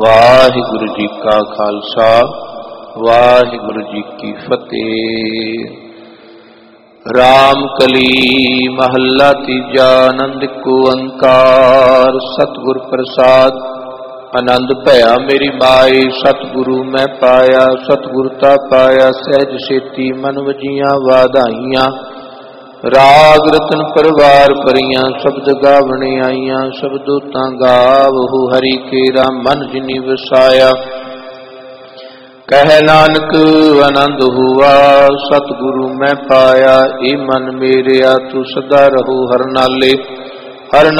ਵਾਹਿਗੁਰੂ ਜੀ ਕਾ ਖਾਲਸਾ, ਵਾਹਿਗੁਰੂ ਜੀ ਕੀ ਫਤਿਹ। ਰਾਮ ਕਲੀ ਮਹੱਲਾ ਤੀਜਾ। ਆਨੰਦ ਕੋ ਓੰਕਾਰ ਸਤਿਗੁਰ ਪ੍ਰਸਾਦ। ਆਨੰਦ ਭਇਆ ਮੇਰੀ ਮਾਈ, ਸਤਿਗੁਰੂ ਮੈਂ ਪਾਇਆ। ਸਤਿਗੁਰ ਤਾ ਪਾਇਆ ਸਹਿਜ ਸੇਤੀ, ਮਨ ਵਜੀਆਂ ਵਾਧਾਈਆਂ। ਰਾਗ ਰਤਨ ਪਰਵਾਰ ਭਰੀਆਂ, ਸ਼ਬਦ ਗਾਵਣ ਆਈਆਂ। ਸ਼ਬਦੋ ਤਾਂ ਗਾਵਹੁ ਹਰੀ ਕੇਰਾ, ਮਨ ਜਿਨੀ ਵਸਾਇਆ। ਕਹਿ ਨਾਨਕ ਆਨੰਦ ਹੁਆ, ਸਤਿਗੁਰੂ ਮੈਂ ਪਾਇਆ। ਏ ਮਨ ਮੇਰਿਆ ਤੂੰ ਸਦਾ ਰਹੋ ਹਰ ਨਾਲੇ। ਹਰ